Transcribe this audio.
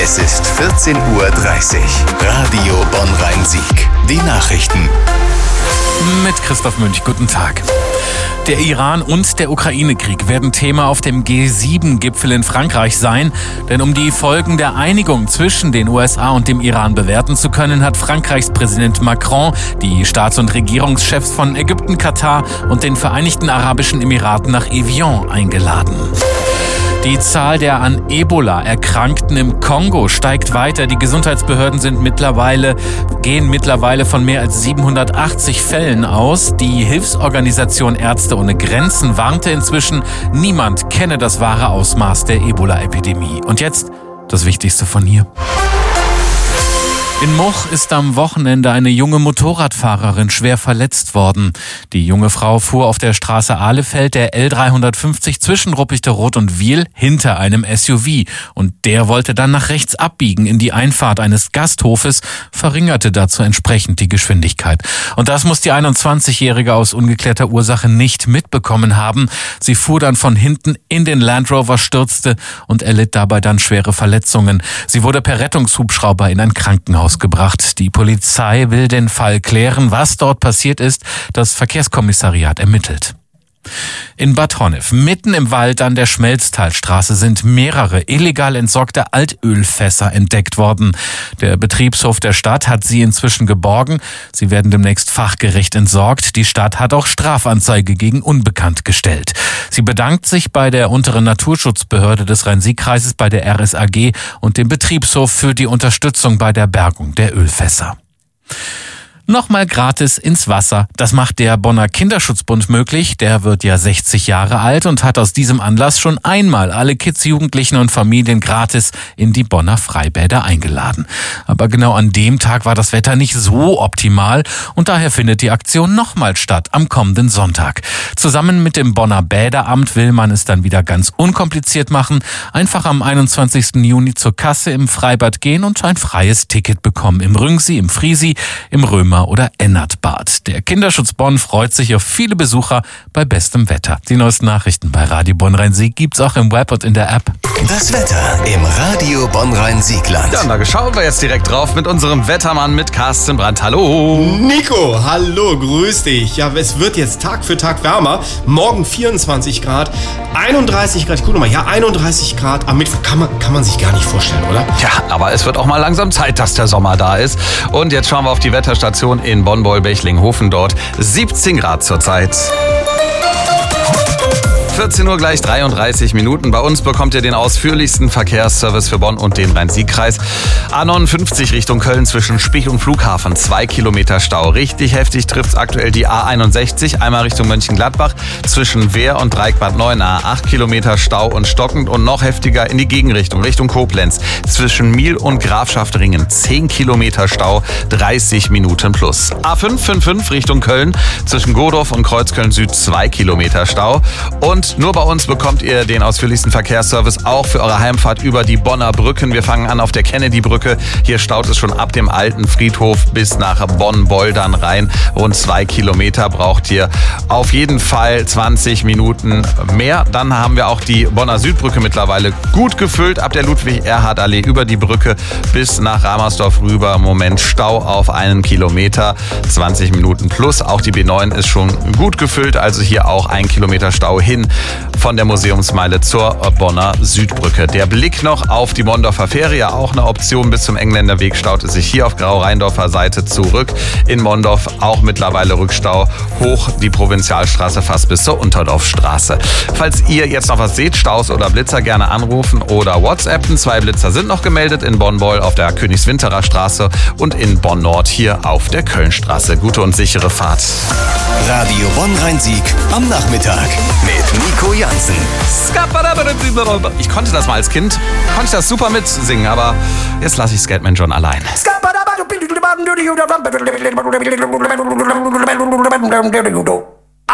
Es ist 14:30 Uhr. Radio Bonn-Rhein-Sieg. Die Nachrichten. Mit Christoph Münch, guten Tag. Der Iran und der Ukraine-Krieg werden Thema auf dem G7-Gipfel in Frankreich sein. Denn um die Folgen der Einigung zwischen den USA und dem Iran bewerten zu können, hat Frankreichs Präsident Macron die Staats- und Regierungschefs von Ägypten, Katar und den Vereinigten Arabischen Emiraten nach Evian eingeladen. Die Zahl der an Ebola Erkrankten im Kongo steigt weiter. Die Gesundheitsbehörden gehen mittlerweile von mehr als 780 Fällen aus. Die Hilfsorganisation Ärzte ohne Grenzen warnte inzwischen, niemand kenne das wahre Ausmaß der Ebola-Epidemie. Und jetzt das Wichtigste von hier. In Much ist am Wochenende eine junge Motorradfahrerin schwer verletzt worden. Die junge Frau fuhr auf der Straße Ahlefeld der L350 zwischen Ruppichteroth und Wiel hinter einem SUV. Und der wollte dann nach rechts abbiegen in die Einfahrt eines Gasthofes, verringerte dazu entsprechend die Geschwindigkeit. Und das muss die 21-Jährige aus ungeklärter Ursache nicht mitbekommen haben. Sie fuhr dann von hinten in den Land Rover, stürzte und erlitt dabei dann schwere Verletzungen. Sie wurde per Rettungshubschrauber in ein Krankenhaus gebracht. Die Polizei will den Fall klären. Was dort passiert ist, das Verkehrskommissariat ermittelt. In Bad Honnef, mitten im Wald an der Schmelztalstraße, sind mehrere illegal entsorgte Altölfässer entdeckt worden. Der Betriebshof der Stadt hat sie inzwischen geborgen. Sie werden demnächst fachgerecht entsorgt. Die Stadt hat auch Strafanzeige gegen Unbekannt gestellt. Sie bedankt sich bei der unteren Naturschutzbehörde des Rhein-Sieg-Kreises, bei der RSAG und dem Betriebshof für die Unterstützung bei der Bergung der Ölfässer. Nochmal gratis ins Wasser. Das macht der Bonner Kinderschutzbund möglich. Der wird ja 60 Jahre alt und hat aus diesem Anlass schon einmal alle Kids, Jugendlichen und Familien gratis in die Bonner Freibäder eingeladen. Aber genau an dem Tag war das Wetter nicht so optimal und daher findet die Aktion nochmal statt am kommenden Sonntag. Zusammen mit dem Bonner Bäderamt will man es dann wieder ganz unkompliziert machen. Einfach am 21. Juni zur Kasse im Freibad gehen und ein freies Ticket bekommen. Im Rüngsi, im Friesi, im Römer oder Ennertbad. Der Kinderschutz Bonn freut sich auf viele Besucher bei bestem Wetter. Die neuesten Nachrichten bei Radio Bonn-Rhein-Sieg gibt's auch im Web und in der App. Das Wetter im Radio Bonn-Rhein-Siegland. Ja, und da schauen wir jetzt direkt drauf mit unserem Wettermann, mit Carsten Brandt. Hallo. Nico, hallo, grüß dich. Ja, es wird jetzt Tag für Tag wärmer. Morgen 24 Grad, 31 Grad. Ich guck nochmal, ja, 31 Grad. Am Mittwoch kann man sich gar nicht vorstellen, oder? Ja, aber es wird auch mal langsam Zeit, dass der Sommer da ist. Und jetzt schauen wir auf die Wetterstation in Bonn-Boll-Bechling-Hofen, dort 17 Grad zurzeit. 14 Uhr gleich 33 Minuten. Bei uns bekommt ihr den ausführlichsten Verkehrsservice für Bonn und den Rhein-Sieg-Kreis. A59 Richtung Köln zwischen Spich und Flughafen. 2 Kilometer Stau. Richtig heftig trifft es aktuell die A61. Einmal Richtung Mönchengladbach zwischen Wehr und Dreieckbad 9. 8 Kilometer Stau und stockend. Und noch heftiger in die Gegenrichtung, Richtung Koblenz. Zwischen Miel und Grafschaft-Ringen. 10 Kilometer Stau, 30 Minuten plus. A555 Richtung Köln zwischen Godorf und Kreuzköln Süd. 2 Kilometer Stau. Und nur bei uns bekommt ihr den ausführlichsten Verkehrsservice auch für eure Heimfahrt über die Bonner Brücken. Wir fangen an auf der Kennedy-Brücke. Hier staut es schon ab dem alten Friedhof bis nach Bonn-Boldern rein. Rund 2 Kilometer braucht ihr auf jeden Fall 20 Minuten mehr. Dann haben wir auch die Bonner Südbrücke mittlerweile gut gefüllt. Ab der Ludwig-Erhard-Allee über die Brücke bis nach Ramersdorf rüber. Moment Stau auf 1 Kilometer, 20 Minuten plus. Auch die B9 ist schon gut gefüllt, also hier auch 1 Kilometer Stau hin von der Museumsmeile zur Bonner Südbrücke. Der Blick noch auf die Mondorfer Fähre, ja auch eine Option. Bis zum Engländerweg staut es sich hier auf Grau-Rheindorfer Seite zurück. In Mondorf auch mittlerweile Rückstau hoch die Provinzialstraße fast bis zur Unterdorfstraße. Falls ihr jetzt noch was seht, Staus oder Blitzer, gerne anrufen oder WhatsAppen. 2 Blitzer sind noch gemeldet in Bonn-Boll auf der Königswinterer Straße und in Bonn-Nord hier auf der Kölnstraße. Gute und sichere Fahrt. Radio Bonn-Rhein-Sieg am Nachmittag mit Nico Jansen. Ich konnte das mal als Kind, konnte ich das super mitsingen, aber jetzt lasse ich Scatman John allein.